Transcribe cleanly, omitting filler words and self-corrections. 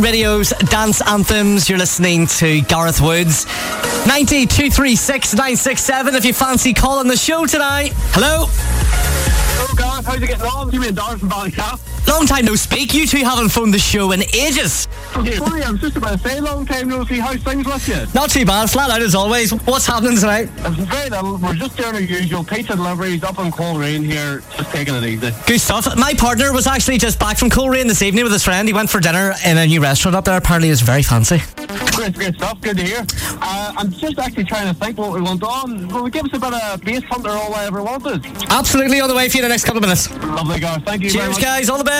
Radio's Dance Anthems. You're listening to Gareth Woods. 9236 967 if you fancy calling the show tonight. Hello. Hello, Gareth. How's it getting on? You and Darren from Ballycap. Long time no speak. You two haven't phoned the show in ages. Okay, sorry, I was just about to say long time no see. How's things with you? Not too bad. Flat out as always. What's happening tonight? It's very little. We're just doing our usual pizza deliveries up in Coleraine here, just taking it easy. Good stuff. My partner was actually just back from Coleraine this evening with his friend. He went for dinner in a new restaurant up there. Apparently it's very fancy. Great stuff. Good to hear. I'm just actually trying to think what we want on. Will we give us a bit of Bass Hunter all I ever wanted? Absolutely on the way for you in the next couple of minutes. Lovely, Gareth. Thank you very much. Cheers, guys. All the best.